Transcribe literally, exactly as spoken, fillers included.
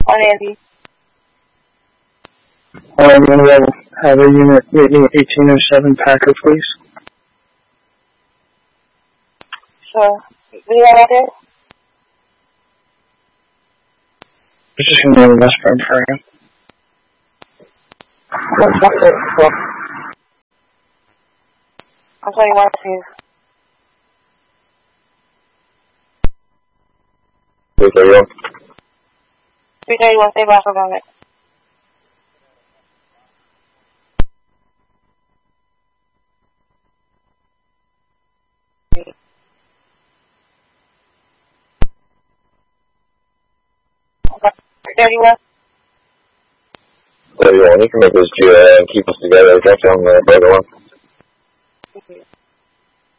On Andy. Um, we'll have a unit meet me at eighteen oh seven Packer, please. Sure. Do you have that? It's just going to be in the best room for you. What's that for? I'm sorry, what please? three thirty-one. three thirty-one, stay back for a moment. thirty-one? thirty-one, you can make this G A and keep us together. Drop down the other one. Thank you.